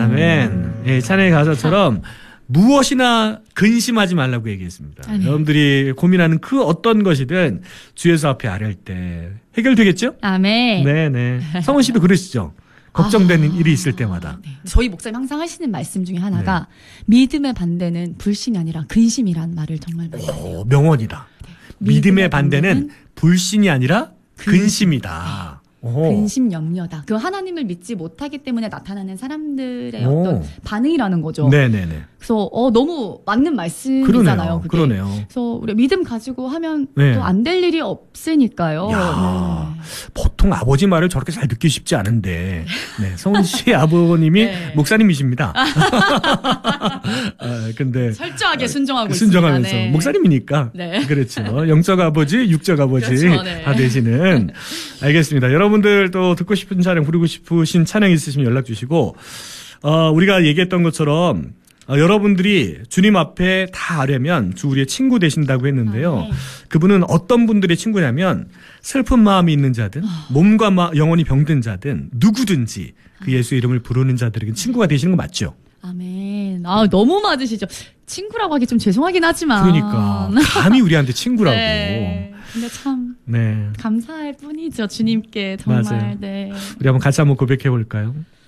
아멘. 예, 찬양의 가사처럼 무엇이나 근심하지 말라고 얘기했습니다. 아멘. 여러분들이 고민하는 그 어떤 것이든 주 예수 앞에 아뢰할 때 해결되겠죠? 아멘. 네네. 성원 씨도 그러시죠? 걱정되는 일이 있을 때마다. 네. 저희 목사님 항상 하시는 말씀 중에 하나가 믿음의 반대는 불신이 아니라 근심이란 말을 정말 많이 해요. 명언이다. 믿음의 반대는 불신이 아니라 근심이다. 근심 염려다. 그 하나님을 믿지 못하기 때문에 나타나는 사람들의 어떤 반응이라는 거죠. 네네네. 그래서 너무 맞는 말씀이잖아요. 그게. 그러네요. 그래서 우리 믿음 가지고 하면 네. 또 안 될 일이 없으니까요. 야, 보통 아버지 말을 저렇게 잘 듣기 쉽지 않은데, 네, 성은 씨 아버님이 네. 목사님이십니다. 근데 철저하게 순종하고 순종하면서 있습니다. 네. 목사님이니까 네. 그렇죠. 영적 아버지, 육적 아버지 그렇죠, 네. 다 되시는. 알겠습니다. 여러분들 또 듣고 싶은 찬양, 부르고 싶으신 찬양 있으시면 연락 주시고, 우리가 얘기했던 것처럼. 여러분들이 주님 앞에 다 아뢰면 주 우리의 친구 되신다고 했는데요. 네. 그분은 어떤 분들의 친구냐면 슬픈 마음이 있는 자든 몸과 영혼이 병든 자든 누구든지 그 예수 이름을 부르는 자들에게 친구가 되시는 거 맞죠? 아멘. 너무 맞으시죠. 친구라고 하기 좀 죄송하긴 하지만. 그러니까 감히 우리한테 친구라고. 네. 근데 참 네. 감사할 뿐이죠. 주님께 정말. 맞아요. 네. 우리 한번 같이 한번 고백해 볼까요?